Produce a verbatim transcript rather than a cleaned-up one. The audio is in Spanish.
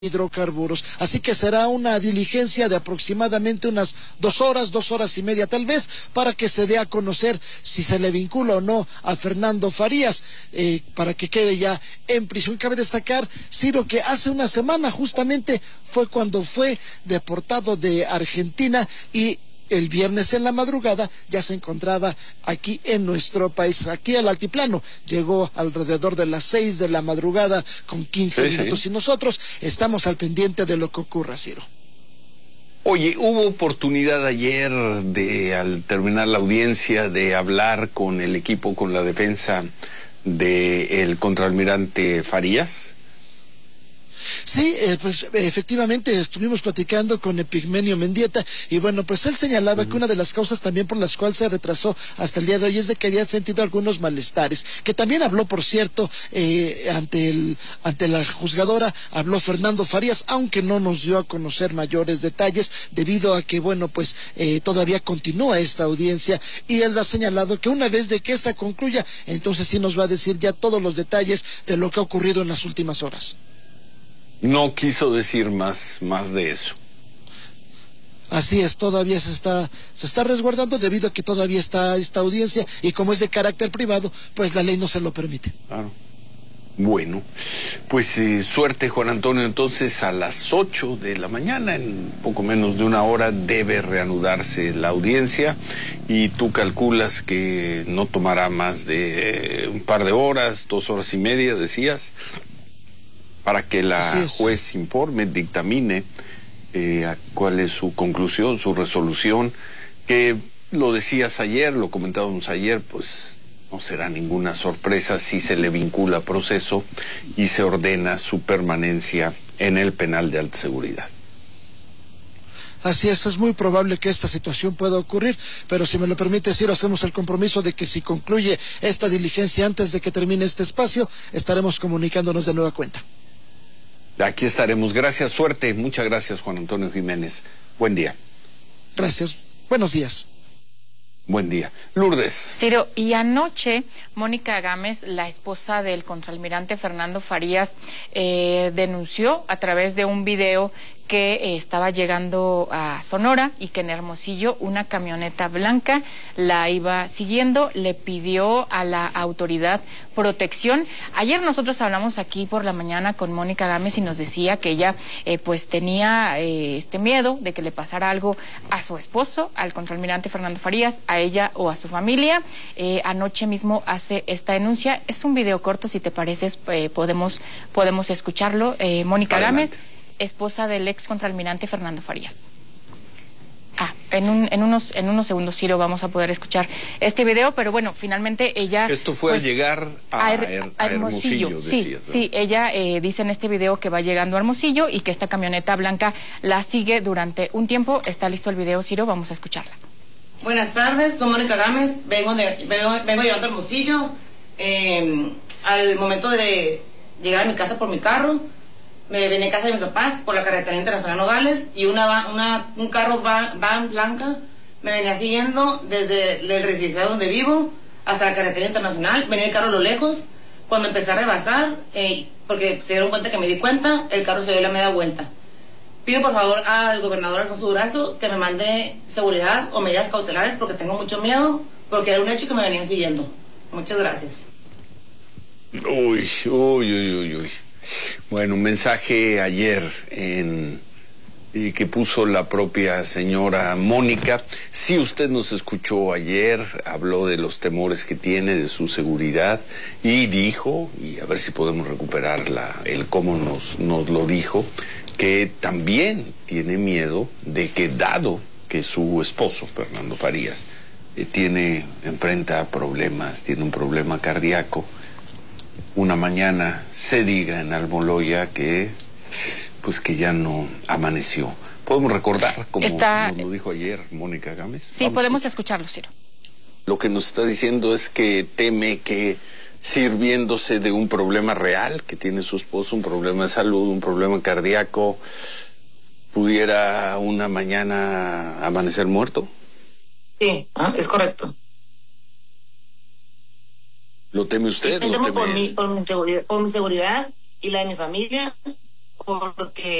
hidrocarburos. Así que será una diligencia de aproximadamente unas dos horas, dos horas y media tal vez, para que se dé a conocer si se le vincula o no a Fernando Farías, eh, para que quede ya en prisión. Cabe destacar, Ciro, que hace una semana justamente fue cuando fue deportado de Argentina y el viernes en la madrugada ya se encontraba aquí en nuestro país, aquí al altiplano. Llegó alrededor de las seis de la madrugada con quince sí, minutos sí. y nosotros estamos al pendiente de lo que ocurra, Ciro. Oye, ¿hubo oportunidad ayer de, al terminar la audiencia, de hablar con el equipo, con la defensa del contraalmirante Farías? Sí, eh, pues efectivamente estuvimos platicando con Epigmenio Mendieta y bueno, pues él señalaba uh-huh. que una de las causas también por las cuales se retrasó hasta el día de hoy es de que había sentido algunos malestares, que también habló, por cierto, eh, ante el ante la juzgadora, habló Fernando Farías, aunque no nos dio a conocer mayores detalles, debido a que, bueno, pues eh, todavía continúa esta audiencia y él ha señalado que una vez de que esta concluya, entonces sí nos va a decir ya todos los detalles de lo que ha ocurrido en las últimas horas. No quiso decir más, más de eso. Así es, todavía se está, se está resguardando debido a que todavía está esta audiencia y como es de carácter privado, pues la ley no se lo permite. Claro. Bueno, pues eh, suerte, Juan Antonio. Entonces a las ocho de la mañana, en poco menos de una hora, debe reanudarse la audiencia y tú calculas que no tomará más de eh, un par de horas, dos horas y media, decías, para que la juez informe, dictamine eh, cuál es su conclusión, su resolución, que lo decías ayer, lo comentábamos ayer, pues no será ninguna sorpresa si se le vincula a proceso y se ordena su permanencia en el penal de alta seguridad. Así es, es muy probable que esta situación pueda ocurrir, pero si me lo permite, Ciro, hacemos el compromiso de que si concluye esta diligencia antes de que termine este espacio, estaremos comunicándonos de nueva cuenta. Aquí estaremos. Gracias, suerte. Muchas gracias, Juan Antonio Jiménez. Buen día. Gracias. Buenos días. Buen día. Lourdes. Ciro, y anoche Mónica Gámez, la esposa del contraalmirante Fernando Farías, eh, denunció a través de un video que eh, estaba llegando a Sonora y que en Hermosillo una camioneta blanca la iba siguiendo, le pidió a la autoridad protección. Ayer nosotros hablamos aquí por la mañana con Mónica Gámez y nos decía que ella eh, pues tenía eh, este miedo de que le pasara algo a su esposo, al contraalmirante Fernando Farías, a ella o a su familia. Eh, anoche mismo hace esta denuncia. Es un video corto, si te parece, eh, podemos, podemos escucharlo. Eh, Mónica Gámez, esposa del ex contraalmirante Fernando Farías. Ah, en, un, en, unos, en unos segundos, Ciro, vamos a poder escuchar este video, pero bueno, finalmente ella... Esto fue pues, al llegar a, a, Her a Hermosillo, Hermosillo, decías, sí, ¿no? sí, ella eh, dice en este video que va llegando a Hermosillo y que esta camioneta blanca la sigue durante un tiempo. Está listo el video, Ciro, vamos a escucharla. Buenas tardes, soy Mónica Gámez, vengo, de, vengo, vengo llegando a Hermosillo. Eh, al momento de llegar a mi casa por mi carro, me vine a casa de mis papás por la carretera internacional Nogales y una, una un carro van, van blanca me venía siguiendo desde el residencial donde vivo hasta la carretera internacional. Venía el carro a lo lejos. Cuando empecé a rebasar, eh, porque se dieron cuenta que me di cuenta, el carro se dio la media vuelta. Pido por favor al gobernador Alfonso Durazo que me mande seguridad o medidas cautelares porque tengo mucho miedo, porque era un hecho que me venían siguiendo. Muchas gracias. Uy, uy, uy, uy, uy. Bueno, un mensaje ayer en, eh, que puso la propia señora Mónica. Si usted nos escuchó ayer, habló de los temores que tiene, de su seguridad, y dijo, y a ver si podemos recuperar la, el cómo nos, nos lo dijo, que también tiene miedo de que, dado que su esposo, Fernando Farías, eh, tiene, enfrenta problemas, tiene un problema cardíaco, una mañana se diga en Almoloya que pues que ya no amaneció. ¿Podemos recordar como está... nos lo dijo ayer Mónica Gámez? Sí, Vamos podemos a escucharlo, Ciro. Lo que nos está diciendo es que teme que, sirviéndose de un problema real que tiene su esposo, un problema de salud, un problema cardíaco, pudiera una mañana amanecer muerto. Sí, ¿ah? Es correcto. ¿Lo teme usted? Sí, ¿Lo temo teme por mi, por mi seguridad, por mi seguridad y la de mi familia, porque